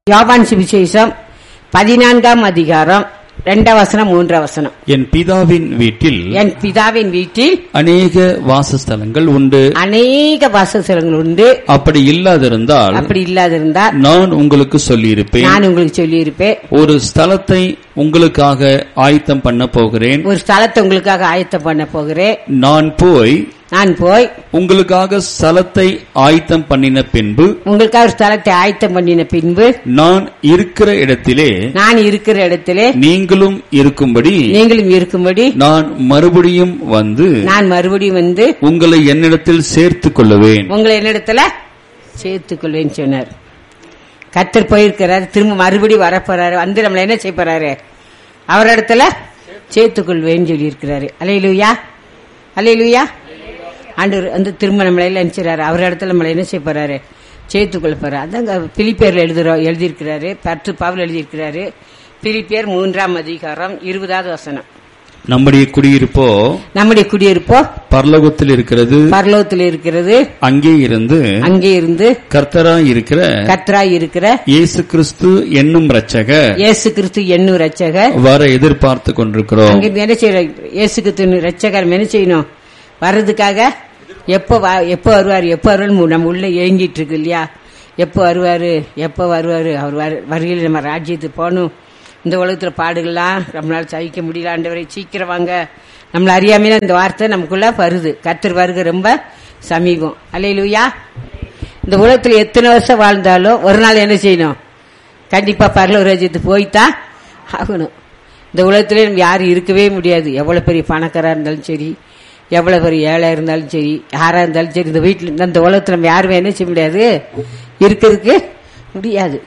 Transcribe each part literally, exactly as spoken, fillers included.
யோவான் சுவிசேஷம் பதினான்காம் அதிகாரம் இரண்டாம் வசனம் மூன்றாம் வசனம். என் பிதாவின் வீட்டில் என் பிதாவின் வீட்டில் அநேக வாசஸ்தலங்கள் உண்டு. அநேக வாசஸ்தலங்கள் உண்டு. அப்படி இல்லாதிருந்தால் அப்படி இல்லாதிருந்தால் நான் உங்களுக்கு சொல்லியிருப்பேன். நான் உங்களுக்கு சொல்லியிருப்பேன். ஒரு ஸ்தலத்தை உங்களுக்காக ஆயத்தம் பண்ண போகிறேன். ஒரு ஸ்தலத்தை உங்களுக்காக ஆயத்தம் பண்ண போகிறேன். நான் போய் நான் போய் உங்களுக்காக ஸ்தலத்தை ஆயத்தம் பண்ணின பின்பு உங்களுக்காக ஒரு ஸ்தலத்தை ஆயத்தம் பண்ணின பின்பு நான் இருக்கிற இடத்திலே நான் இருக்கிற இடத்திலே நீங்களும் இருக்கும்படி நீங்களும் இருக்கும்படி நான் மறுபடியும் வந்து நான் மறுபடியும் வந்து உங்களை என்னிடத்தில் சேர்த்துக் கொள்ளுவேன். உங்களை என்னிடத்துல சேர்த்துக் கொள்வேன் சொன்னார். கர்த்தர் போயிருக்கிறாரு, திரும்ப மறுபடியும் வரப்போறாரு, வந்து நம்மள என்ன செய்ய போறாரு, அவரிடத்துல சேர்த்துக் கொள்வேன்னு சொல்லி இருக்கிறாரு. அல்லேலூயா, அல்லேலூயா. ஆண்டவர் வந்து திரும்ப நம்மள எல்லாம் நினைச்சாரு, அவர் இடத்துல நம்மள என்ன செய்ய போறாரு, சேர்த்துக்கொள்ள போறாரு. அதாங்க பிலிப்பியர்ல எழுதுறோம் எழுதியிருக்கிறாரு, பத்து பவுல் எழுதியிருக்கிறாரு. பிலிப்பியர் மூன்றாம் அதிகாரம் இருபதாவது வசனம். நம்முடைய குடியிருப்போ நம்முடைய குடியிருப்போ பரலோகத்தில் இருக்கிறது, பரலோகத்தில் இருக்கிறது. அங்கே இருந்து அங்கே இருந்து கர்த்தராய் இருக்கிற கர்த்தராய் இருக்கிற இயேசு கிறிஸ்து என்னும் இரட்சகர் இயேசு கிறிஸ்து என்னும் இரட்சகர் வர எதிர்பார்த்து கொண்டிருக்கிறோம். அங்கே என்ன செய்யற, இயேசு கிறிஸ்து இரட்சகர் என்ன செய்யணும், வர்றதுக்காக எப்போ எப்போ வருவாரு எப்போ வருவாரு நம்ம உள்ள ஏங்கிட்டு இருக்கு இல்லையா. எப்போ வருவாரு எப்போ வருவாரு, அவர் வருகையில் நம்ம ராஜ்யத்துக்கு போகணும். இந்த உலகத்துல பாடுகள்லாம் நம்மளால சகிக்க முடியல, ஆண்டவரை சீக்கிரம் வாங்க. நம்மள அறியாமையில இந்த வார்த்தை நமக்குள்ள வருது. கர்த்தர் வருகை ரொம்ப சமீபம். அல்லேலூயா. இந்த உலகத்துல எத்தனை வருஷம் வாழ்ந்தாலும் ஒரு நாள் என்ன செய்யணும், கண்டிப்பா பரலோக ராஜ்யத்துக்கு போய்தான் ஆகணும். இந்த உலகத்திலே நம்ம யாரும் இருக்கவே முடியாது. எவ்வளவு பெரிய பணக்காரா இருந்தாலும் சரி, எவ்வளவு பெரிய ஏழை இருந்தாலும் சரி, யாரா இருந்தாலும் சரி, இந்த வீட்டுல இந்த உலகத்துல நம்ம யாருமே என்ன செய்ய முடியாது, இருக்கிறதுக்கு முடியாது.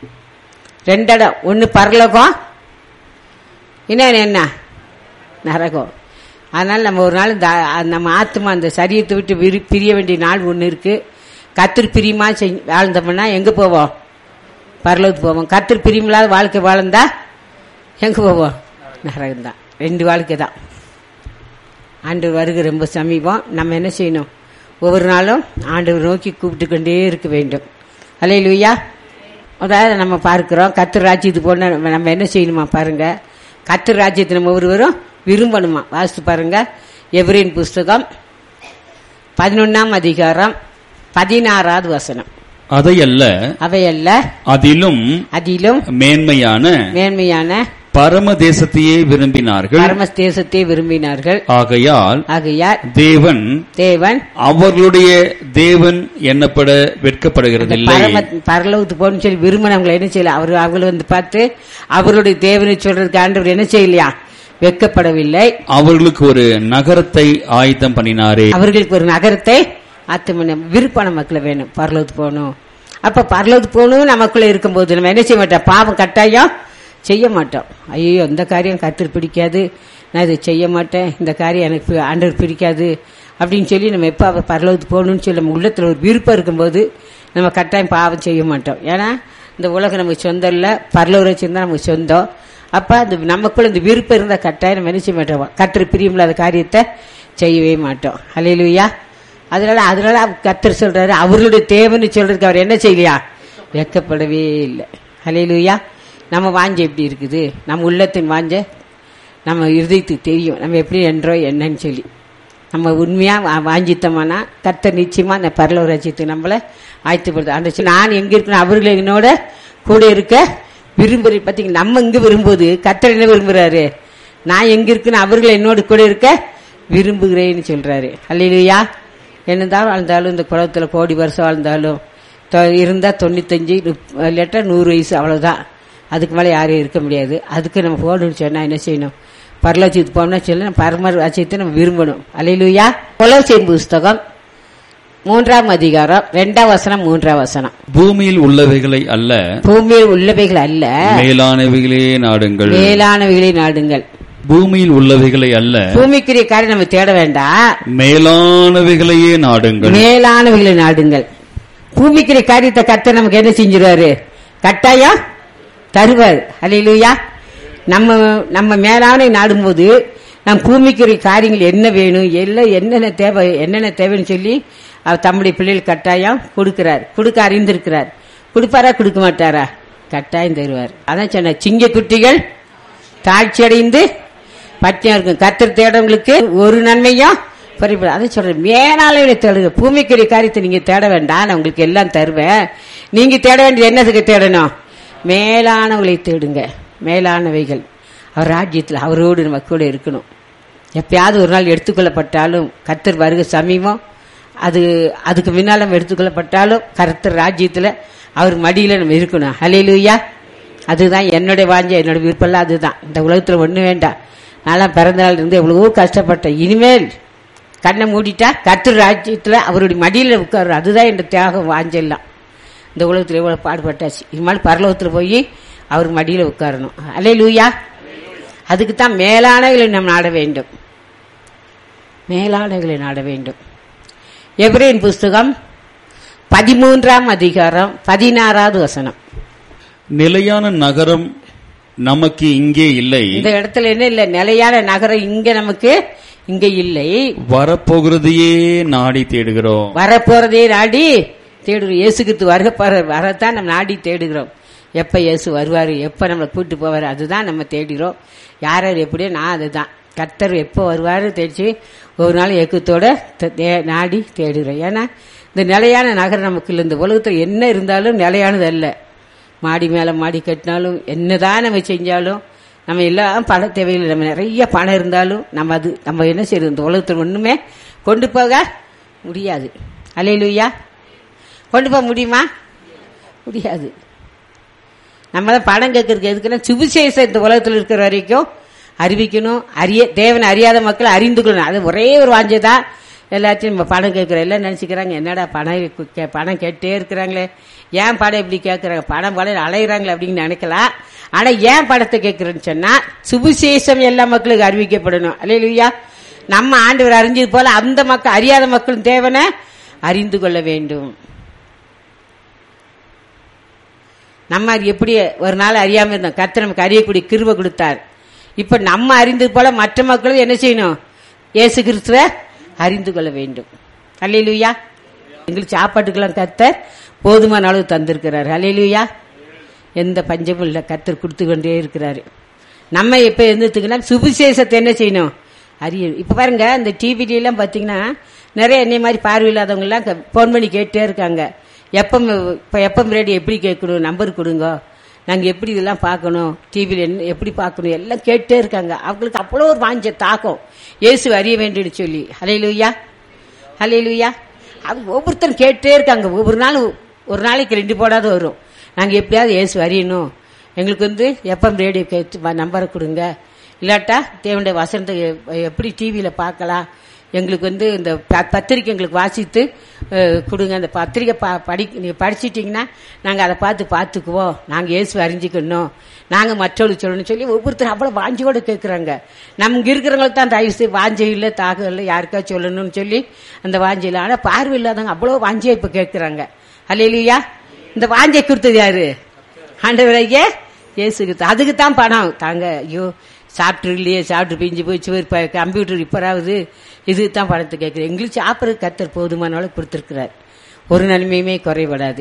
ரெண்டு இடம், ஒன்னு பரலோகம், இன்னொன்னு என்ன, நரகம். அதனால நம்ம ஒரு நாள் நம்ம ஆத்மா அந்த சரீரத்தை விட்டு பிரிய வேண்டிய நாள் ஒண்ணு இருக்கு. கர்த்தர் பிரியமா வாழ்ந்தோம்னா எங்க போவோம், பரலோகத்துக்கு போவோம். கர்த்தர் பிரியமில்லாத வாழ்க்கை வாழ்ந்தா எங்க போவோம், நரகம் தான். ரெண்டு வாழ்க்கை தான். ஆண்டவர் வருகை ரொம்ப சமீபம். நம்ம என்ன செய்யணும், ஒவ்வொரு நாளும் ஆண்டவர் நோக்கி கூப்பிட்டு கொண்டே இருக்க வேண்டும். அல்லேலூயா. அதாவது நம்ம பார்க்கிறோம், கர்த்தர் ராஜ்யத்துக்கு போனா நம்ம என்ன செய்யணுமா பாருங்க, கர்த்தர் ராஜ்யத்தை நம்ம ஒருவரும் விரும்பணுமா. வாசித்து பாருங்க, எபிரேயர் புஸ்தகம் பதினொன்னாம் அதிகாரம் பதினாறாவது வசனம். அதையல்ல அவையல்ல அதிலும் அதிலும் மேன்மையான மேன்மையான பரம தேசத்தையே விரும்பினார்கள், பரம தேசத்தை விரும்பினார்கள். ஆகையால் ஆகையால் தேவன் தேவன் அவர்களுடைய தேவன் என்னப்பட வெட்கப்படுகிறதில்லை. பரலோகத்துக்கு போகணும்னு சொல்லி விரும்பினவங்களை என்ன செய்யல, அவர் அவங்களை வந்து பார்த்து அவருடைய தேவனை சொல்றதுக்கு ஆண்டவர் என்ன செய்யலையா, வெட்கப்படவில்லை. அவர்களுக்கு ஒரு நகரத்தை ஆயத்தம் பண்ணினாரே. அவர்களுக்கு ஒரு நகரத்தை ஆயத்தம் விருப்பான மக்களை வேணும், பரலோகத்துக்கு போகணும். அப்ப பரலோகத்துக்கு போகணும் நமக்குள்ள இருக்கும்போது நம்ம என்ன செய்ய மாட்டோம், பாவம் கட்டாயம் செய்ய மாட்டோம். ஐயோ இந்த காரியம் கர்த்தர் பிடிக்காது, நான் இதை செய்ய மாட்டேன், இந்த காரியம் எனக்கு ஆண்டவர் பிடிக்காது அப்படின்னு சொல்லி நம்ம எப்போ பரலோகத்துக்கு போகணும்னு சொல்லி நம்ம உள்ளத்துல ஒரு விருப்பம் இருக்கும்போது நம்ம கட்டாயம் பாவம் செய்ய மாட்டோம். ஏன்னா இந்த உலகம் நமக்கு சொந்தம் இல்லை, பரலோக ராஜ்யம் தான் நமக்கு சொந்தம். அப்ப அந்த நமக்குள்ள இந்த விருப்பம் இருந்தா கட்டாயம் நம்ம என்ன செய்ய மாட்டோம், கர்த்தர் பிரியமில்லாத காரியத்தை செய்யவே மாட்டோம். அல்லேலூயா. அதனால அதனால கர்த்தர் சொல்றாரு, அவர்களுடைய தேவன்னு சொல்றதுக்கு அவர் என்ன செய்யலையா, வெட்கப்படவே இல்லை. அல்லேலூயா. நம்ம வாஞ்ச எப்படி இருக்குது, நம்ம உள்ளத்தின் வாஞ்ச நம்ம இருதயத்துக்கு தெரியும், நம்ம எப்படி என்றோ என்னன்னு சொல்லி. நம்ம உண்மையா வாஞ்சித்தோம்னா கர்த்தர் நிச்சயமா அந்த பரலோக ராஜ்யத்துக்கு நம்மள ஆயத்தப்படுது. அந்த நான் எங்க இருக்கணும், அவர்கள் என்னோட கூட இருக்க விரும்புற. பாத்தீங்க, நம்ம இங்க விரும்புவது கர்த்தர் என்ன விரும்புறாரு, நான் எங்க இருக்குன்னு அவர்கள் என்னோட கூட இருக்க விரும்புகிறேன்னு சொல்றாரு. அல்லேலூயா. என்னதான் வாழ்ந்தாலும் இந்த குளத்துல கோடி வருஷம் வாழ்ந்தாலும் இருந்தா தொண்ணூத்தஞ்சு இல்லாட்டா நூறு வயசு அவ்வளவுதான், அதுக்கு மேலே யாரும் இருக்க முடியாது. அதுக்கு நம்ம போகணும்னு சொன்னா என்ன செய்யணும், பரலோகத்துக்கு போகணும்னா சொல்ல பரம ராஜ்யத்தை நம்ம விரும்பணும். அல்லேலூயா. கொலோசியர் புஸ்தகம் மூன்றாம் அதிகாரம் இரண்டாம் வசனம் மூன்றாம் வசனம். பூமியில் உள்ளவைகளை அல்ல, பூமியில் உள்ளவைகள் அல்ல, மேலானவைகளே நாடுங்கள், மேலானவைகளே நாடுங்கள். பூமியில் உள்ளவைகளை அல்ல, பூமிக்குரிய காரியம் நம்ம தேட வேண்டாம், மேலானவைகளையே நாடுங்கள், மேலானவைகளை நாடுங்கள். பூமிக்குரிய காரியத்தை கர்த்தர் நமக்கு என்ன செஞ்சிருவாரு, கட்டாயம் தருவார். அல்லேலூயா. நம்ம நம்ம மேலான நாடும்போது நம் பூமிக்குரிய காரியங்கள் என்ன வேணும், எல்லாம் என்னென்ன தேவை என்னென்ன தேவைன்னு சொல்லி அவர் தம்முடைய பிள்ளைகள் கட்டாயம் கொடுக்கிறார், கொடுக்க அறிந்திருக்கிறார். கொடுப்பாரா கொடுக்க மாட்டாரா, கட்டாயம் தருவார். அதான் சொன்ன சிங்க குட்டிகள் தாழ்ச்சி அடைந்து பட்டியா இருக்கும். கர்த்தர் தேடவங்களுக்கு ஒரு நன்மையும் குறைபடாது. அதை சொல்றேன், மேலாளர்களை தேடுங்க. பூமிக்குரிய காரியத்தை நீங்க தேட வேண்டாம், நான் உங்களுக்கு எல்லாம் தருவேன். நீங்க தேட வேண்டியது என்னதுக்கு தேடணும்? மேலானவங்களை தேடுங்க. மேலானவைகள் அவர் ராஜ்யத்தில் அவரோடு நம்ம கூட இருக்கணும். எப்பயாவது ஒரு நாள் எடுத்துக்கொள்ளப்பட்டாலும் கர்த்தர் வருகை சமீபம், அது அதுக்கு முன்னால நம்ம எடுத்துக்கொள்ளப்பட்டாலும் கர்த்தர் ராஜ்யத்தில் அவர் மடியில நம்ம இருக்கணும். ஹல்லேலூயா. அதுதான் என்னுடைய வாஞ்சை, என்னோட விருப்பம்லாம் அதுதான். இந்த உலகத்துல ஒண்ணு வேண்டாம். நான் பிறந்த நாள் இருந்து எவ்வளவோ கஷ்டப்பட்டேன். இனிமேல் கண்ணை மூடிட்டா கர்த்தர் ராஜ்யத்துல அவருடைய மடியில உட்காரு. அதுதான் என் தியாகம் வாஞ்செல்லாம். இந்த உலகத்துல எவ்வளவு பாடுபட்டாச்சு. இனிமேல் பரலோகத்துல போய் அவர் மடியில உட்காரணும். ஹல்லேலூயா. அதுக்குத்தான் மேலானவர்களை நாம் நாட வேண்டும். மேலானவர்களை நாட வேண்டும். எபிரேயர் புஸ்தகம் பதிமூன்றாம் அதிகாரம் பதினாறாவது வசனம். நிலையான நகரம் நமக்கு இங்கே இல்லை. இந்த இடத்துல என்ன இல்லை? நிலையான நகரம் இங்க நமக்கு இங்க இல்லை. வரப்போகிறதையே நாடி தேடுகிறோம். வரப்போறதே நாடி தேடுகிறோம். இயேசு கிறிஸ்து வருக வரத்தான் நம்ம நாடி தேடுகிறோம். எப்ப இயேசு வருவாரு, எப்ப நம்மளை கூட்டு போவாரு, அதுதான் நம்ம தேடுகிறோம். யார் யார் எப்படியோ நான் அதுதான். கர்த்தர் எப்போ வருவாரு தேடிச்சு ஒரு நாள் ஏக்கத்தோட நாடி தேடுகிறோம். ஏன்னா இந்த நிலையான நகரம் நமக்கு இல்லை. இந்த உலகத்துல என்ன இருந்தாலும் நிலையானது அல்ல. மாடி மேல மாடி கட்டினாலும் என்னதான் நம்ம செஞ்சாலும் நம்ம எல்லாம் பண தேவையில்லை. நம்ம நிறைய பணம் இருந்தாலும் நம்ம அது நம்ம என்ன செய்யறது? இந்த உலகத்தில் ஒண்ணுமே கொண்டு போக முடியாது. அல்லேலூயா. கொண்டு போக முடியுமா? முடியாது. நம்ம பணம் கேட்கறதுக்கு எதுக்குன்னா சுவிசேஷம் இந்த உலகத்தில் இருக்கிற வரைக்கும் அறிவிக்கணும். அறிய தேவனை அறியாத மக்களை அறிந்து கொள்ளணும். அது ஒரே ஒரு வாஞ்சைதான். எல்லாத்தையும் நம்ம பணம் கேட்கிறோம். எல்லாம் நினைச்சுக்கிறாங்க, என்னடா பணம் பணம் கேட்டே இருக்கிறாங்களே, ஏன் படம் இப்படி கேட்கறாங்க, பணம் படம் அலையிறாங்களே அப்படின்னு நினைக்கலாம். ஆனா ஏன் படத்தை கேட்கிறேன்னு சொன்னா சுவிசேஷம் எல்லா மக்களுக்கு அறிவிக்கப்படணும். அல்லேலூயா. நம்ம ஆண்டவர் அறிஞ்சது போல அந்த மக்கள் அறியாத மக்களும் தேவனை அறிந்து கொள்ள வேண்டும். நம்ம எப்படி ஒரு நாள் அறியாம இருந்தோம், கர்த்தர் நமக்கு அறியக்கூடிய கிருபை கொடுத்தார். இப்ப நம்ம அறிந்தது போல மற்ற மக்களும் என்ன செய்யணும்? இயேசு கிறிஸ்துவை அறிந்து கொள்ள வேண்டும். அல்லேலூயா. எங்களுக்கு சாப்பாட்டுக்கெல்லாம் கர்த்தர் போதுமான அளவு தந்திருக்கிறார். அல்லேலூயா. எந்த பஞ்சமும் இல்லை, கர்த்தர் கொடுத்து கொண்டே இருக்கிறாரு. நம்ம இப்ப இருந்துட்டுங்கன்னா சுவிசேஷத்தை என்ன செய்யணும்? அறியணும். இப்ப பாருங்க, இந்த டிவில எல்லாம் பாத்தீங்கன்னா நிறைய என்னை மாதிரி பார்வையில்லாதவங்க எல்லாம் போன் பண்ணி கேட்டே இருக்காங்க. எப்பம் இப்ப எப்பம் ரேடியோ எப்படி கேட்கணும், நம்பர் கொடுங்க, நாங்க எப்படி இதெல்லாம் பார்க்கணும், டிவியில என்ன எப்படி பார்க்கணும் எல்லாம் கேட்டே இருக்காங்க. அவங்களுக்கு அவ்வளோ ஒரு வாஞ்ச தாக்கம் இயேசு அறிய வேண்டும் சொல்லி. ஹல்லேலூயா. ஹல்லேலூயா. அது ஒவ்வொருத்தரும் கேட்டே இருக்காங்க. ஒவ்வொரு நாளும் ஒரு நாளைக்கு ரெண்டு போடாத வரும். நாங்க எப்படியாவது இயேசு அறியணும், எங்களுக்கு வந்து எப்பம் ரேடியோ கேட்டு நம்பரை கொடுங்க, இல்லாட்டா தேவனுடைய வசனத்தை எப்படி டிவியில பார்க்கலாம், எங்களுக்கு வந்து இந்த பத்திரிக்கை எங்களுக்கு வாசித்து கொடுங்க, அந்த பத்திரிக்கை படி நீங்க படிச்சிட்டீங்கன்னா நாங்க அதை பார்த்து பார்த்துக்குவோம், நாங்க இயேசு அறிஞ்சிக்கணும், நாங்க மற்றவங்களுக்கு சொல்லணும்னு சொல்லி ஒவ்வொருத்தரும் அவ்வளவு வாஞ்சியோட கேட்கறாங்க. நமக்கு இருக்கிறவங்களுக்கு தான் தயவு செய்து வாஞ்சை இல்லை, தாகம் இல்லை, யாருக்கா சொல்லணும்னு சொல்லி அந்த வாஞ்சை இல்லை. ஆனா பார்வை இல்லாதவங்க அவ்வளவு வாஞ்சியா இப்ப கேட்கறாங்க. அல்லேலூயா. இந்த வாஞ்சை கொடுத்தது யாரு? ஆண்டவரையே இயேசு கிறிஸ்து. அதுக்குத்தான் பணம் தாங்க. ஐயோ சாப்பிட்டு இல்லையே, சாப்பிட்டு பிஞ்சு போய் சுவர் கம்ப்யூட்டர் ரிப்பராகுது, இதுதான் பணத்தை கேட்குறேன். எங்களுக்கு சாப்பிட்றது கர்த்தர் போதுமான அளவு கொடுத்துருக்கிறார். ஒரு நன்மையுமே குறைபடாது,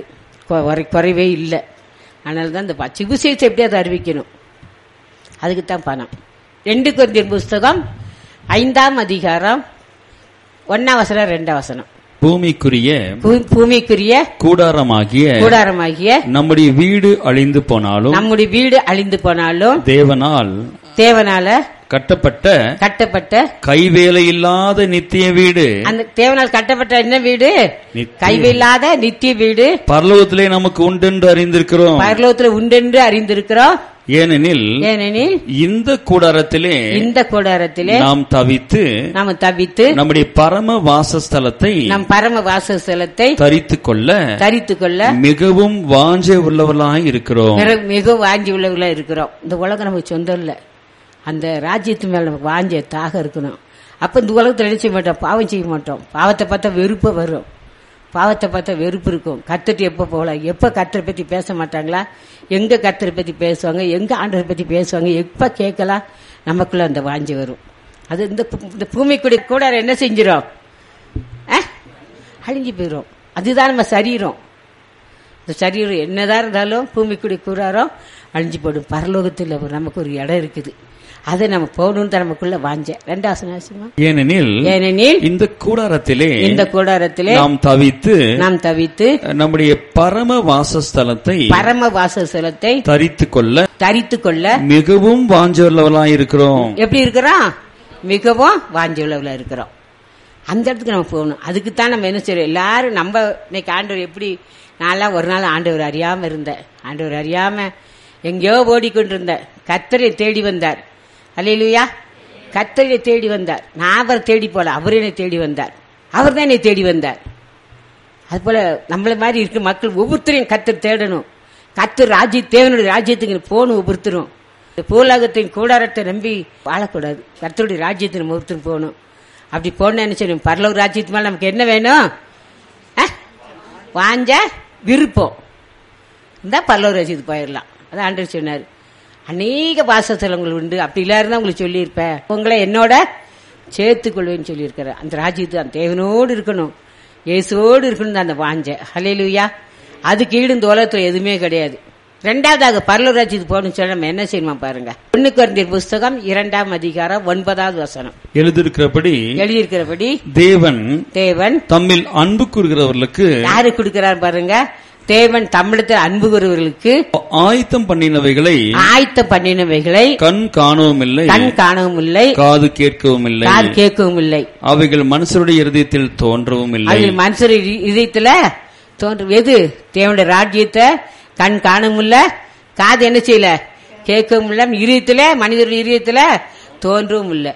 குறைவே இல்லை. அதனால தான் இந்த சுவிசேஷத்தை எப்படி அதை அறிவிக்கணும், அதுக்குத்தான் பணம். ரெண்டு கொரிந்தியர் புஸ்தகம் ஐந்தாம் அதிகாரம் ஒன்னாம் வசனம் ரெண்டாம் வசனம். பூமிக்குரிய பூமிக்குரிய கூடாரமாகிய கூடாரமாகிய நம்முடைய வீடு அழிந்து போனாலும் நம்முடைய வீடு அழிந்து போனாலும் தேவனால் தேவனால கட்டப்பட்ட கட்டப்பட்ட கைவேலை இல்லாத நித்திய வீடு. அந்த தேவனால் கட்டப்பட்ட என்ன வீடு? கைவேலாத நித்திய வீடு பரலோகத்திலே நமக்கு உண்டென்று அறிந்திருக்கிறோம். பரலோகத்தில் உண்டென்று அறிந்திருக்கிறோம். ஏனெனில் ஏனெனில் இந்த கூடாரத்திலே இந்த கூடாரத்திலே நாம் தவித்து நாம் தவித்து நம்முடைய பரம வாசஸ்தலத்தை நம் பரம வாசஸ்தலத்தை தரித்துக் கொள்ள தரித்துக் கொள்ள மிகவும் வாஞ்சை உள்ளவர்களாய் இருக்கிறோம். மிகவும் வாஞ்சி உள்ளவர்களா இருக்கிறோம். இந்த உலகம் நமக்கு சொந்தம் இல்ல, அந்த ராஜ்யத்து மேல நமக்கு வாஞ்ச தாக இருக்கணும். அப்ப இந்த உலகத்துல என்ன செய்ய மாட்டோம்? பாவம் செய்ய மாட்டோம். பாவத்தை பார்த்தா வெறுப்பு வரும், பாவத்தை பார்த்தா வெறுப்பு இருக்கும். கர்த்தர் எப்ப போகலாம், எப்ப கர்த்தரை பத்தி பேச மாட்டாங்களா, எங்க கர்த்தரை பத்தி பேசுவாங்க, எங்க ஆண்டவரை பத்தி பேசுவாங்க, எப்ப கேட்கலாம், நமக்குள்ள அந்த வாஞ்சி வரும். அது இந்த பூமிக்குடி கூட என்ன செஞ்சிடும்? அழிஞ்சு போயிடும். அதுதான் நம்ம சரீரம். இந்த சரீரம் என்னதான் இருந்தாலும் பூமிக்குடி கூறாரோ அழிஞ்சு போடும். பரலோகத்தில் நமக்கு ஒரு இடம் இருக்குது, அதை நம்ம போகணும்னு நமக்குள்ள வாஞ்ச. ரெண்டாவது ஏனெனில் ஏனெனில் இந்த கூடாரத்திலே இந்த கூடாரத்திலே நாம் தவித்து நாம் தவித்து நம்முடைய பரம வாசஸ்தலத்தை பரம வாசஸ்தலத்தை தரித்து கொள்ள தரித்து கொள்ள மிகவும் வாஞ்சவர்களாய் இருக்கிறோம். எப்படி இருக்கிறோம்? மிகவும் வாஞ்சவர்களா இருக்கிறோம். அந்த இடத்துக்கு நம்ம போகணும். அதுக்குத்தான் நம்ம என்ன செய்யறோம்? எல்லாரும் நம்ம இன்னைக்கு ஆண்டவர் எப்படி, நான்லாம் ஒரு நாள் ஆண்டவர் அறியாம இருந்தேன். ஆண்டவர் அறியாம எங்கேயோ ஓடிக்கொண்டிருந்தேன். கர்த்தரை தேடி வந்தார். அல்லேலூயா. கர்த்தரை தேடி வந்தார். நான் அவரை தேடி போல, அவர் என்னை தேடி வந்தார். அவர் தான் என்னை தேடி வந்தார். அது போல நம்மள மாதிரி இருக்க மக்கள் ஒவ்வொருத்தரையும் கர்த்தர் தேடணும். கர்த்தர் ராஜ்ய தேவனுடைய ராஜ்யத்துக்கு போகணும். ஒவ்வொருத்தரும் இந்த பூலோகத்தின் கூடாரத்தை நம்பி வாழக்கூடாது. கர்த்தருடைய ராஜ்யத்தை நம்ம ஒவ்வொருத்தரும் போகணும். அப்படி போன என்ன செய்யணும்? பரலோக ராஜ்யத்து மேல நமக்கு என்ன வேணும்? வாஞ்ச விருப்பம் இருந்தா பரலோக ராஜ்யத்துக்கு போயிடலாம். அதான் ஆண்டவர் சொன்னார். அநேக வாசஸ்தலங்கள் உண்டு, அப்படி இல்லாருந்தா உங்களுக்கு சொல்லியிருப்பேன், உங்களை என்னோட சேர்த்துக்கொள்வேன்னு சொல்லியிருக்கிற. அந்த ராஜ்யத்து அந்த தேவனோடு இருக்கணும், இயேசுவோடு இருக்கணும் அந்த வாஞ்ச. ஹல்லேலூயா. அதுக்கு ஈடு இந்த உலகத்துல எதுவுமே கிடையாது. ரெண்டாவதாக பரலோக ராஜ்யத்துக்கு போகணும்னு சொல்ல நம்ம என்ன செய்யணுமா பாருங்க. ஒன்னு கொரிந்தியர் புஸ்தகம் இரண்டாம் அதிகாரம் ஒன்பதாவது வசனம் எழுதியிருக்கிறபடி எழுதியிருக்கிறபடி தேவன் தேவன் தம்மில் அன்பு கூறுகிறவர்களுக்கு யாரு கொடுக்கிறார் பாருங்க. தேவன் தமிழத்தில் அன்பு கூறுவர்களுக்கு ஆயத்தம் பண்ணினவைகளை ஆயத்தம் பண்ணினவைகளை கண் காணவும் இல்லை, கண் காணவும் இல்லை, காது கேட்கவும் இல்லை, காது கேட்கவும் இல்லை. அவைகள் மனுஷருடைய இருதயத்தில் தோன்றவும் இல்லை. அவைகள் மனுஷருடைய இதயத்துல தோன்றும். எது? தேவனுடைய ராஜ்யத்தை கண் காணவும் இல்ல, காது என்ன செய்யல, கேட்கவும் இல்ல, இதயத்துல மனிதருடைய இதயத்துல தோன்றவும் இல்லை.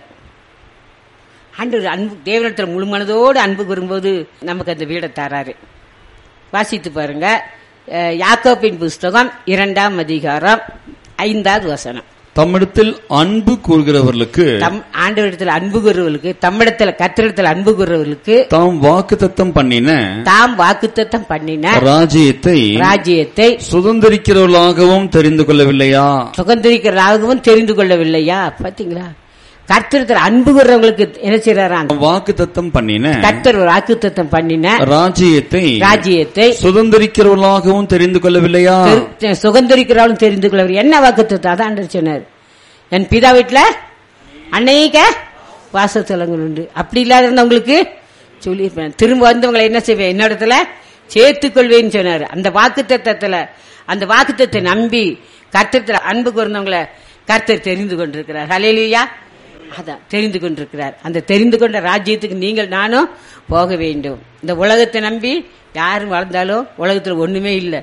ஆண்டவர் அன்பு தேவனிடத்தில் முழு மனதோடு அன்பு கூறும்போது நமக்கு அந்த வீடை தராரு. வாசித்து பாருங்க. யாக்கோபின் புஸ்தகம் இரண்டாம் அதிகாரம் ஐந்தாவது வசனம். தம்மிடத்தில் அன்பு கூறுகிறவர்களுக்கு ஆண்டவரிடத்தில் அன்பு கூறுவர்களுக்கு தம்மிடத்தில் கர்த்தரிடத்தில் அன்பு கூறுவர்களுக்கு தாம் வாக்குத்தத்தம் பண்ணின தாம் வாக்குத்தத்தம் பண்ணின ராஜ்யத்தை ராஜ்யத்தை சுதந்திரிக்கிறவர்களாகவும் தெரிந்து கொள்ளவில்லையா? சுதந்திரிக்கிறவர்களாகவும் தெரிந்து கொள்ளவில்லையா? பாத்தீங்களா? கர்த்தரிடத்தில் அன்பு கூறுறவங்களுக்கு என்ன செய்யறாங்க? வாக்குத்தத்தம் பண்ணின கர்த்தர் வாக்குத்தத்தம் பண்ணின ராஜ்யத்தை ராஜ்யத்தை சுதந்திரிக்கிறவர்களாகவும் தெரிந்து கொள்ளவில்லையா? சுதந்திரிக்கிறவர்களும் தெரிந்து கொள்ளவில்லை. என்ன வாக்குத்தத்தம்? அதான் சொன்னார். என் பிதா வீட்டுல அநேக வாசஸ்தலங்கள் உண்டு, அப்படி இல்லாத இருந்தவங்களுக்கு சொல்லியிருப்பேன். திரும்ப வந்தவங்களை என்ன செய்வேன்? என்னிடத்துல சேர்த்துக் கொள்வேன்னு சொன்னார். அந்த வாக்குத்தத்தத்துல அந்த வாக்குத்தத்தை நம்பி கர்த்தரிடத்தில் அன்பு கூர்ந்தவங்களை கர்த்தர் தெரிந்து கொண்டிருக்கிறார். ஹல்லேலூயா. அதான் தெரிந்து கொண்டிருக்கிறார். அந்த தெரிந்து கொண்ட ராஜ்யத்துக்கு நீங்கள் நானும் போக வேண்டும். இந்த உலகத்தை நம்பி யாரும் வளர்ந்தாலும் உலகத்துல ஒண்ணுமே இல்லை.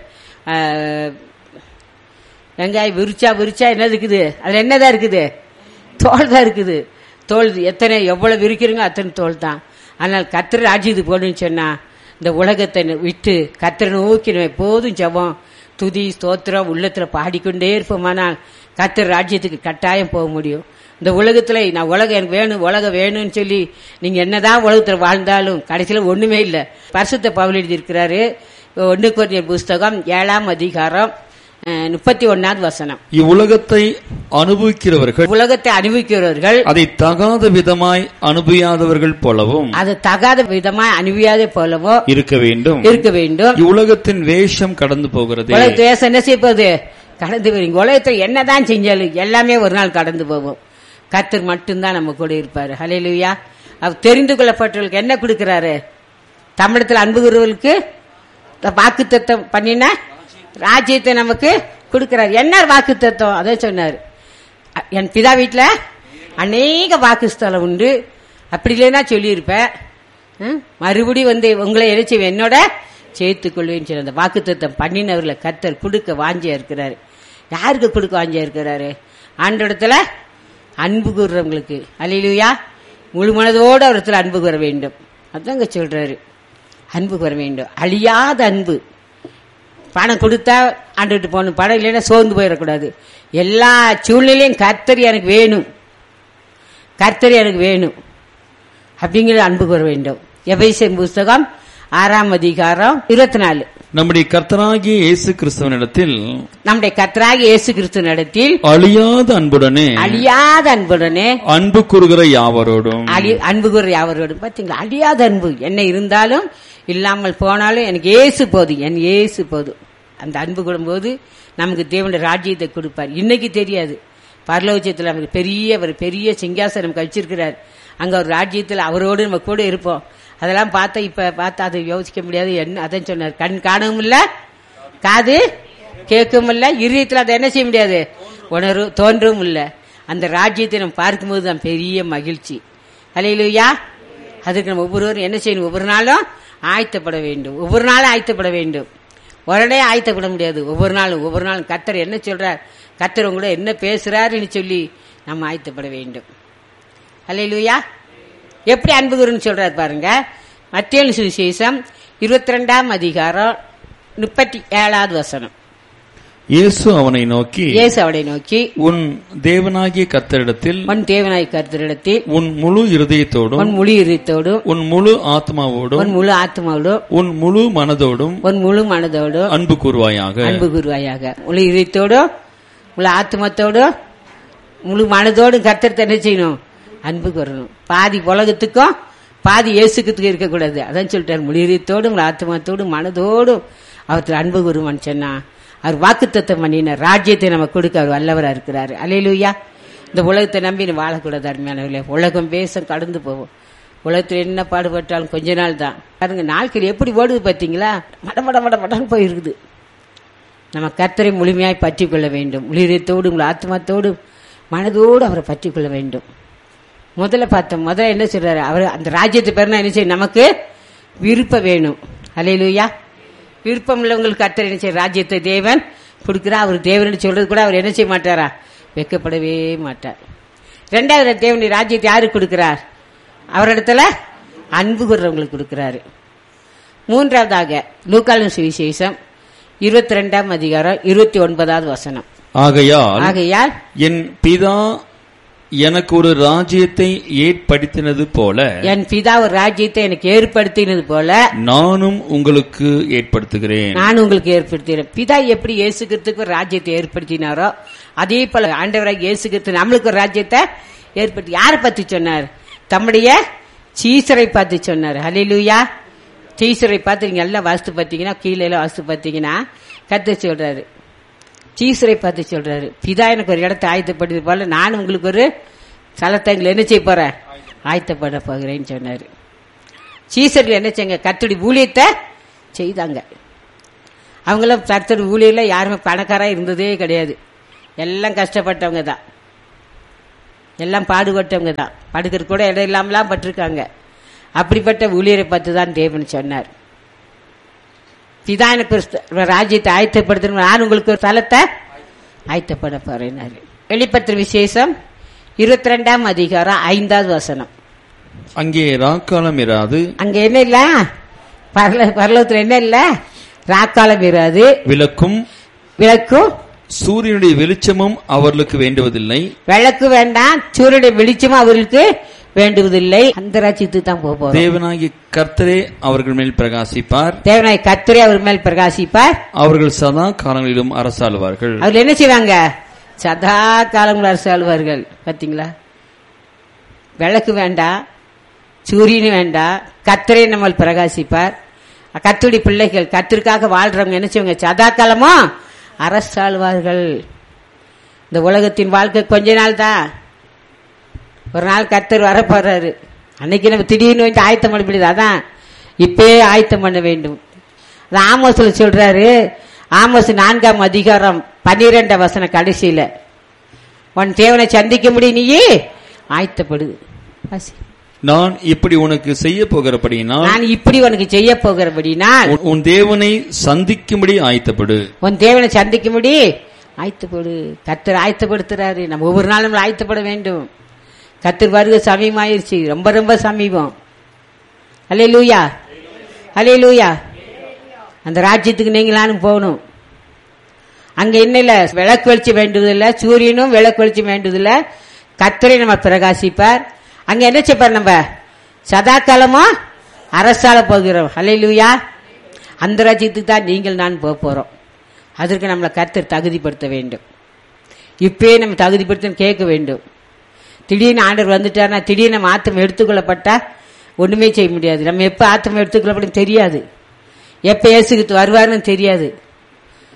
வெங்காயம் விரிச்சா விரிச்சா என்ன இருக்குது? அதுல என்னதான் இருக்குது? தோல் தான் இருக்குது. தோல் எத்தனை எவ்வளவு விரிக்கிறீங்க அத்தனை தோல் தான். ஆனால் கர்த்தர் ராஜ்யத்துக்கு போகணும்னு சொன்னா இந்த உலகத்தை விட்டு கர்த்தரை நோக்கி எப்போதும் ஜெபம் துதி ஸ்தோத்திரம் உள்ளத்துல பாடிக்கொண்டே இருப்போமானால் கர்த்தர் ராஜ்யத்துக்கு கட்டாயம் போக முடியும். இந்த உலகத்துல நான் உலகம் எனக்கு வேணும் உலகம் வேணும்னு சொல்லி நீங்க என்னதான் உலகத்துல வாழ்ந்தாலும் கடைசியில ஒண்ணுமே இல்லை. பரிசுத்த பவுல் எழுதி இருக்கிறாரு. ஒன்னு கொரிந்தியர் புஸ்தகம் ஏழாம் அதிகாரம் முப்பத்தி ஒன்னாவது வசனம். இவ்வுலகத்தை அனுபவிக்கிறவர்கள் உலகத்தை அனுபவிக்கிறவர்கள் அதை தகாத விதமாய் அனுபவியாதவர்கள் போலவும் அது தகாத விதமாய் அனுபவியாத போலவோ இருக்க வேண்டும் இருக்க வேண்டும். இவ்வுலகத்தின் வேஷம் கடந்து போகிறது. உலகத்து வேஷம் என்ன செய்வது? கடந்து போறீங்க. உலகத்தை என்னதான் செஞ்சாலும் எல்லாமே ஒரு நாள் கடந்து போவோம். கர்த்தர் மட்டும்தான் நம்ம கூட இருப்பாரு. ஹல்லேலூயா. அவர் தெரிந்து கொள்ளப்பட்டவர்களுக்கு என்ன கொடுக்கிறாரு? தமிழத்தில் அன்பு கூறுவர்களுக்கு வாக்குத்தத்தம் பண்ணின ராஜ்யத்தை நமக்கு கொடுக்கிறார். என்ன வாக்குத்தத்தம்? அதை சொன்னார். என் பிதா வீட்டுல அநேக வாக்குஸ்தலம் உண்டு, அப்படி இல்லைன்னா சொல்லியிருப்பேன். மறுபடியும் வந்து உங்களை இணைச்சி என்னோட சேர்த்துக் கொள்வேன்னு சொல்லி அந்த வாக்குத்தத்தம் பண்ணினவர்களை கர்த்தர் கொடுக்க வாஞ்சியா இருக்கிறாரு. யாருக்கு கொடுக்க வாஞ்சியா இருக்கிறாரு? ஆண்டவரிடத்துல அன்பு கூறுறவங்களுக்கு. அல்லேலூயா. முழு மனதோடு அவரிடத்துல அன்பு கூற வேண்டும். அதாங்க சொல்றாரு. அன்பு கூற வேண்டும். அழியாத அன்பு. பணம் கொடுத்தா ஆண்டுகிட்டு போகணும், பணம் இல்லைன்னா சோர்ந்து போயிடக்கூடாது. எல்லா சூழ்நிலையும் கர்த்தர் எனக்கு வேணும், கர்த்தர் எனக்கு வேணும் அப்படிங்கிறது அன்பு கூற வேண்டும். எபேசியர் புஸ்தகம் ஆறாம் அதிகாரம் இருபத்தி நாலு. நம்முடைய கர்த்தராகிய இயேசு கிறிஸ்துவனிடத்தில் நம்முடைய கர்த்தராகிய இயேசு கிறிஸ்துவனிடத்தில் அழியாத அன்புடனே அழியாத அன்புடனே அன்பு கூறுகிற யாவரோடும் அன்பு கூறுகிற யாவரோடும். பாத்தீங்களா? அழியாத அன்பு. என்ன இருந்தாலும் இல்லாமல் போனாலும் எனக்கு இயேசு போதும், என் இயேசு போதும். அந்த அன்பு கூடும்போது நமக்கு தேவனுடைய ராஜ்யத்தை கொடுப்பார். இன்னைக்கு தெரியாது, பரலோகத்தில் நமக்கு பெரிய ஒரு பெரிய சிங்காசனம் நமக்கு வச்சிருக்கிறார். அங்க ஒரு ராஜ்யத்தில் அவரோடு நம்ம கூட இருப்போம். அதெல்லாம் பார்த்தா இப்ப பார்த்தா அதை யோசிக்க முடியாது. என்ன அதான் சொன்னார், கண் காணவும் இல்ல, காது கேட்கவும் இல்ல, இருதயத்தில் அதை என்ன செய்ய முடியாது, உணர்வு தோன்றவும் இல்லை. அந்த ராஜ்யத்தை நம்ம பார்க்கும்போது தான் பெரிய மகிழ்ச்சி. அல்லேலூயா. அதுக்கு நம்ம ஒவ்வொருவரும் என்ன செய்யணும், ஒவ்வொரு நாளும் ஆயத்தப்பட வேண்டும். ஒவ்வொரு நாளும் ஆயத்தப்பட வேண்டும். உடனே ஆயத்தப்பட முடியாது. ஒவ்வொரு நாளும் ஒவ்வொரு நாளும் கர்த்தர் என்ன சொல்றார், கர்த்தர் உங்களோட என்ன பேசுறாருன்னு சொல்லி நம்ம ஆயத்தப்பட வேண்டும். அல்லேலூயா. எப்படி அன்பு கூறுன்னு சொல்றாரு பாருங்க. மத்தேயு சுவிசேஷம் இருபத்தி ரெண்டாம் அதிகாரம் முப்பத்தி ஏழாவது வசனம். இயேசு அவனை நோக்கி இயேசு அவனை நோக்கி உன் தேவனாகிய கர்த்தரிடத்தில் உன் தேவனாகிய கர்த்தரிடத்தில் உன் முழு இருதயத்தோடும் உன் முழு இருதயத்தோடும் உன் முழு ஆத்மாவோடும் உன் முழு ஆத்மாவோடும் உன் முழு மனதோடும் உன் முழு மனதோடும் அன்பு கூர்வாயாக. அன்பு கூர்வாயாக. முழு இதயத்தோடும் முழு ஆத்மத்தோடும் முழு மனதோடும் கர்த்தர் என்ன செய்யணும், அன்பு கூறணும். பாதி உலகத்துக்கும் பாதி இயேசுக்கு இருக்கக்கூடாது. அதான் சொல்லிட்டார், முழு இதயத்தோடும் முழு ஆத்மத்தோடும் மனதோடும் அவருக்கு அன்பு கூறுவான்னு சொன்னா அவர் வாக்குத்தத்தம் பண்ணின ராஜ்யத்தை நம்ம கொடுக்க அவர் வல்லவரா இருக்கிறாரு. அல்லேலூயா. இந்த உலகத்தை நம்பி வாழக்கூடாது அருமையானவர்களே. உலகம் பேச கடந்து போவோம். உலகத்தில் என்ன பாடுபட்டாலும் கொஞ்ச நாள் தான். பாருங்க, நாட்கள் எப்படி ஓடுது பார்த்தீங்களா, மட மட மட மடன்னு போயிருக்குது. நம்ம கர்த்தரை முழுமையாய் பற்றி கொள்ள வேண்டும். உளிரியத்தோடு உங்கள் ஆத்மாத்தோடு மனதோடு அவரை பற்றி கொள்ள வேண்டும். முதல்ல பார்த்தோம், முதல்ல என்ன சொல்றாரு, அவர் அந்த ராஜ்யத்தை பேர்னா என்ன செய்யும், நமக்கு விருப்பம் வேணும். அல்லேலூயா. விருப்பம் உள்ளவங்களுக்கு கர்த்தர் என்ன செய்ய, ராஜ்யத்தை தேவன் கொடுக்கிறா. அவர் தேவன் சொல்றது கூட அவர் என்ன செய்ய மாட்டாரா, வெட்கப்படவே மாட்டார். ரெண்டாவது தேவனுடைய ராஜ்யத்தை யாருக்கு கொடுக்கிறார், அவரிடத்துல அன்பு கூர்றவங்களுக்கு கொடுக்கிறாரு. மூன்றாவதாக லூக்காவின் சுவிசேஷம் இருபத்தி ரெண்டாம் அதிகாரம் இருபத்தி ஒன்பதாவது வசனம். ஆகையால் ஆகையால் என் பிதா எனக்கு ஒரு ராஜ்யத்தை ஏற்படுத்தினது போல என் பிதா ஒரு ராஜ்யத்தை எனக்கு ஏற்படுத்தினது போல நானும் உங்களுக்கு ஏற்படுத்துகிறேன். நான் உங்களுக்கு ஏற்படுத்துகிறேன். பிதா எப்படி இயேசு கிறிஸ்துவுக்கு ஒரு ராஜ்யத்தை ஏற்படுத்தினாரோ அதே போல ஆண்டவராக இயேசு கிறிஸ்து நம்மளுக்கு ஒரு ராஜ்யத்தை ஏற்படுத்தி. யாரை பத்தி சொன்னார், தம்முடைய சீசரை பார்த்து சொன்னார். ஹல்லேலூயா. சீசரை பார்த்து நீங்க எல்லாம் வாஸ்து பார்த்தீங்கன்னா, கீழே எல்லாம் வாஸ்து பார்த்தீங்கன்னா கர்த்தர் சொல்றாரு, சீசரை பார்த்து சொல்றாரு, பிதா எனக்கு ஒரு இடத்தை ஆயத்தப்படுது போல நான் உங்களுக்கு ஒரு ஸ்தலத்தை என்ன செய்ய போறேன், ஆயத்தப்பட போகிறேன்னு சொன்னாரு. சீசர்கள் என்ன செய்ய, கர்த்தருடைய ஊழியத்தை செய்தாங்க. அவங்களும் கர்த்தருடைய ஊழியர்ல யாருமே பணக்காரா இருந்ததே கிடையாது. எல்லாம் கஷ்டப்பட்டவங்க தான், எல்லாம் பாடுபட்டவங்க தான். படுக்கிற கூட இடம் இல்லாமலாம் பட்டிருக்காங்க. அப்படிப்பட்ட ஊழியரை பார்த்து தான் தேவன் சொன்னார், பிதா எனக்கு ஒரு ராஜ்யத்தை ஆயத்தப்படுத்த நான் உங்களுக்கு ஒரு தலத்தை ஆயத்தப்பட போறேன். வெளிப்படுத்துற விசேஷம் இருபத்தி ரெண்டாம் அதிகாரம் ஐந்தாவது வசனம். அங்கே ராக்காலம் இராது. அங்க என்ன இல்ல, பரலோகத்துல என்ன இல்ல, ராக்காலம் இராது. விளக்கும் விளக்கும் சூரியனுடைய வெளிச்சமும் அவர்களுக்கு வேண்டுவதில்லை. விளக்கு வேண்டாம், சூரியனுடைய வெளிச்சமும் அவர்களுக்கு வேண்டுவதில்லை. அந்த ராஜ்யத்துக்கு தான் போவோம். தேவனாகிய கர்த்தரே அவர்கள் மேல் பிரகாசிப்பார். தேவனாகிய கர்த்தரே அவர் மேல் பிரகாசிப்பார். அவர்கள் சதா காலங்களிலும் அரசாளுவார்கள். அவர்கள் என்ன செய்வாங்க, சதா காலங்களும் அரசாளுவார்கள். பாத்தீங்களா, விளக்கு வேண்டாம், சூரியன் வேண்டாம், கர்த்தரே நம்ம பிரகாசிப்பார். கர்த்தருடைய பிள்ளைகள் கர்த்தருக்காக வாழ்றவங்க என்ன செய்வாங்க, சதா காலமும் அரசாளுவார்கள். இந்த உலகத்தின் வாழ்க்கை கொஞ்ச நாள் தான். ஒரு நாள் கர்த்தர் வர போறாரு. அன்னைக்கு நம்ம திடீர்னு வந்து ஆயத்தம் பண்ண முடியாது. அதான் இப்பயே ஆயத்தம் பண்ண வேண்டும். ஆமோஸ்ல சொல்றாரு, ஆமோஸ் நான்காம் அதிகாரம் பன்னிரெண்டாம் வசனம் கடைசியில, உன் தேவனை சந்திக்க முடியும், நீ ஆயத்தப்படுது. நான் இப்படி உனக்கு செய்ய போகிறபடினால் நான் இப்படி உனக்கு செய்ய போகிறபடினால் உன் தேவனை சந்திக்கும்படி ஆயத்தப்படு. உன் தேவனை சந்திக்கும்படி ஆயத்தப்படு. கர்த்தர் ஆயத்தப்படுத்துறாரு. நம்ம ஒவ்வொரு நாளும் ஆயத்தப்பட வேண்டும். கர்த்தர் வருகை சமீபமாயிருச்சு, ரொம்ப ரொம்ப சமீபம். அல்லேலூயா, அல்லேலூயா. அந்த ராஜ்யத்துக்கு நீங்களானும் போகணும். அங்க என்ன இல்ல, விளக்கு வெளிச்சம் வேண்டுவதில்லை, சூரியனும் விளக்கு வெளிச்சம் வேண்டுவதில்லை, கர்த்தரை நம்ம பிரகாசிப்பார். அங்க என்ன செய்ப்பார், நம்ம சதா காலமும் அரசால போகிறோம். அல்லேலூயா. அந்த ராஜ்யத்துக்கு தான் நீங்கள் நான் போக போறோம். அதற்கு நம்மளை கர்த்தர் தகுதிப்படுத்த வேண்டும். இப்பயே நம்ம தகுதிப்படுத்த கேட்க வேண்டும். திடீர்னு ஆண்டவர் வந்துட்டார்னா, திடீர்னு நம்ம ஆத்தம் எடுத்துக்கொள்ளப்பட்டா ஒண்ணுமே செய்ய முடியாது. நம்ம எப்ப ஆத்தம் எடுத்துக்கொள்ளப்படும் தெரியாது, எப்ப இயேசுக்கு வருவாருன்னு தெரியாது.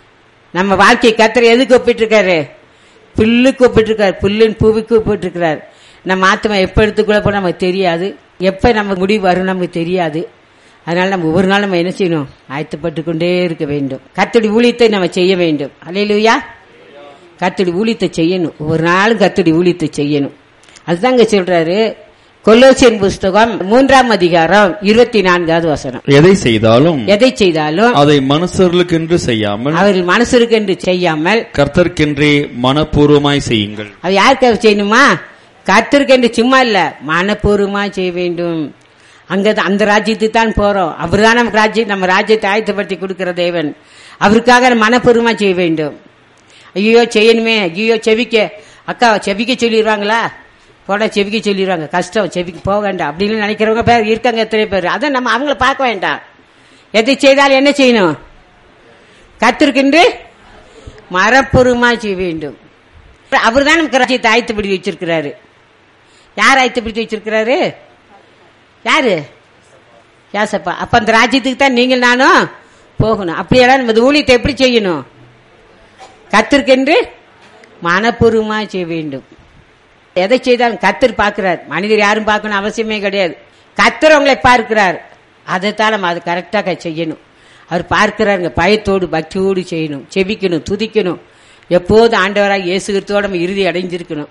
நம்ம வாழ்க்கை கர்த்தர் எதுக்கு ஒப்பிட்டு இருக்காரு? புல்லுக்கு ஒப்பிட்டு இருக்காரு. புல்லின் பூவிக்கு ஒப்பிட்டு இருக்கிறார். நம்ம ஆத்மா எப்ப எடுத்துக்குள்ள போன நமக்கு தெரியாது, எப்ப நம்ம முடிவு வரும் நமக்கு தெரியாது. அதனால நம்ம ஒவ்வொரு நாள் நம்ம என்ன செய்யணும்? ஆயத்தப்பட்டு கொண்டே இருக்க வேண்டும். கர்த்தருடைய ஊழியத்தை நம்ம செய்ய வேண்டும். அல்லேலூயா. கர்த்தருடைய ஊழியத்தை செய்யணும். ஒவ்வொரு நாளும் கர்த்தருடைய ஊழியத்தை செய்யணும். அதுதான் இங்க சொல்றாரு. கொலோசியன் புஸ்தகம் மூன்றாம் அதிகாரம் இருபத்தி நான்காவது வசனம். எதை செய்தாலும் எதை செய்தாலும் அதை மனுஷர்களுக்கென்று செய்யாமல் அவர்கள் மனுஷருக்கென்று செய்யாமல் கர்த்தருக்கென்றே மனப்பூர்வமாய் செய்யுங்கள். அது யாருக்காக செய்யணுமா? கர்த்தருக்கென்று சும்மா இல்ல, மனப்பூர்வமாய் செய்ய வேண்டும். அங்க அந்த ராஜ்யத்துக்கு தான் போறோம். அவர் தான் நமக்கு ராஜ்யம், நம்ம ராஜ்யத்தை ஆயத்தப்படுத்தி கொடுக்கிற தேவன். அவருக்காக மனப்பூர்வமா செய்ய வேண்டும். ஐயோ செய்யணுமே, ஐயோ செவிக்க அக்கா செவிக்க சொல்லிடுவாங்களா, போட செவிக்க சொல்லிடுவாங்க, கஷ்டம் செவிக்கு போக வேண்டாம் அப்படின்னு நினைக்கிறவங்க பேர் இருக்காங்க, எத்தனை பேர். அதை நம்ம அவங்கள பார்க்க வேண்டாம். எதை செய்தாலும் என்ன செய்யணும்? கர்த்தருக்கென்று மனப்பூர்வமா செய்ய வேண்டும். அவர் தான் நமக்கு ராஜ்யத்தை ஆயத்தப்படுத்தி வச்சிருக்கிறாரு. யார் ஆயத்தப்படுத்தி வச்சிருக்கிறாரு? யாரு? யாசப்பா. அப்ப அந்த ராஜ்யத்துக்கு தான் நீங்கள் நானும் போகணும். அப்படியெல்லாம் நம்ம ஊழியத்தை எப்படி செய்யணும்? கர்த்தருக்கென்று மனப்பூர்வமா செய்ய வேண்டும். எதை செய்தாலும் கர்த்தர் பார்க்கிறார். மனிதர் யாரும் பார்க்கணும் அவசியமே கிடையாது. கர்த்தர் உங்களை பார்க்கிறார். அதைத்தான் நம்ம அது கரெக்டாக செய்யணும். அவர் பார்க்கிறாருங்க. பயத்தோடு பக்தியோடு செய்யணும், செபிக்கணும், துதிக்கணும். எப்போது ஆண்டவராக இயேசு கிறிஸ்துவோட நம்ம இறுதி அடைஞ்சிருக்கணும்.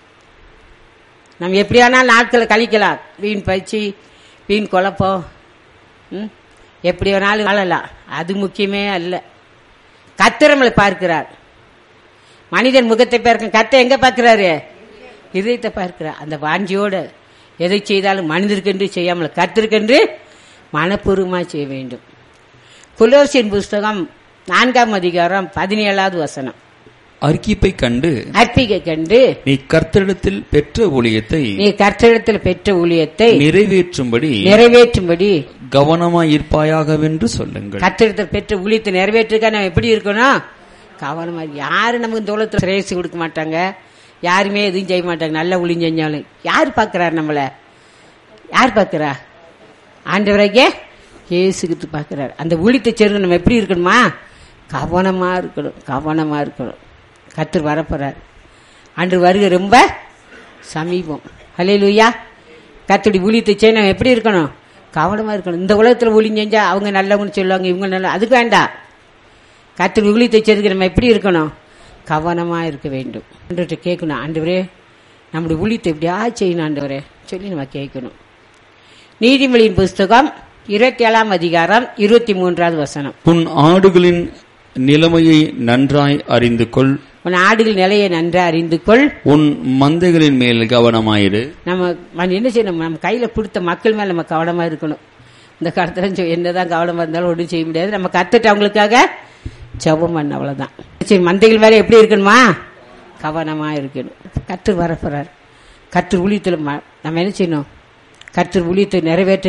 நம்ம எப்படியானால் நாட்களை கழிக்கலாம். வீண் பயிற்சி, வீண் குழப்பம், ம் எப்படி வேணாலும் வாழலாம். அது முக்கியமே அல்ல. கர்த்தர் நம்மளை பார்க்கிறார். மனிதன் முகத்தை பார்க்க, கர்த்தர் எங்க பார்க்கிறாரு? இதயத்தை பார்க்கிறார். அந்த வாஞ்சியோட எதை செய்தாலும் மனிதருக்கென்று செய்யாமல் கர்த்தருக்கென்று மனப்பூர்வமா செய்ய வேண்டும். கொலோசியன் புஸ்தகம் நான்காம் அதிகாரம் பதினேழாவது வசனம். அர்க்கிப்பை கண்டு அர்ப்பிகை கண்டு நீ கர்த்தரிடத்தில் பெற்ற ஊழியத்தை நீ கர்த்தரிடத்தில் பெற்ற ஊழியத்தை நிறைவேற்றும்படி நிறைவேற்றும்படி கவனமாயிருப்பாயாகவென்று சொல்லுங்கள். கர்த்தரிடத்தில் பெற்ற ஊழியத்தை நிறைவேற்றுக்க நம்ம எப்படி இருக்கணும்? கவனமா. யாரு நமக்கு இந்த உலகத்தில் சிரேசி கொடுக்க மாட்டாங்க, யாருமே எதுவும் செய்ய மாட்டாங்க. நல்ல ஊழியம் செஞ்சாலும் யார் பார்க்கிறார்? நம்மள யார் பார்க்கிறா? ஆண்டவராகிய இயேசு கிறிஸ்து பார்க்கிறார். அந்த ஊழியத்தை சேர்ந்து நம்ம எப்படி இருக்கணுமா? கவனமா இருக்கணும், கவனமா இருக்கணும். கர்த்தர் வரப்போறார். அன்று வருகை ரொம்ப சமீபம். ஹல்லேலூயா. கர்த்தருடைய ஊழியத்தை செய்ய நம்ம எப்படி இருக்கணும்? கவனமா இருக்கணும். இந்த உலகத்துல ஊழியம் செஞ்சா அவங்க நல்லவங்கன்னு சொல்லுவாங்க, இவங்க நல்ல, அதுக்கு வேண்டாம். கர்த்தருடைய ஊழியத்தை செய்யறதுக்கு நம்ம எப்படி இருக்கணும்? கவனமா இருக்க வேண்டும். ஆண்டவர்கிட்ட கேட்கணும், ஆண்டவரே நம்முடைய ஊழியத்தை எப்படியா செய்யணும் ஆண்டவரே சொல்லி நம்ம கேட்கணும். நீதிமொழியின் புஸ்தகம் இருபத்தி ஏழாம் அதிகாரம் இருபத்தி மூன்றாவது வசனம். உன் ஆடுகளின் நிலைமையை நன்றாய் அறிந்து கொள். உன் ஆடுகள் நிலையை நன்றாய் அறிந்து கொள். உன் மந்தைகளின் மேல் கவனமாயிரு. நம்ம என்ன செய்யணும்? நம்ம கையில கொடுத்த மக்கள் மேல நம்ம கவனமா இருக்கணும். இந்த காலத்துல என்னதான் கவனமா இருந்தாலும் ஒன்றும் செய்ய முடியாது. நம்ம கத்துட்டு அவங்களுக்காக ஜெபம் பண்ண, அவ்வளவுதான். சரி, மந்தைகள் மேல எப்படி இருக்கணுமா? கவனமா இருக்கணும். கர்த்தர் வரப்போறார். கர்த்தர் ஊழியத்துல நம்ம என்ன செய்யணும்? கர்த்தர் ஊழியத்தை நிறைவேற்ற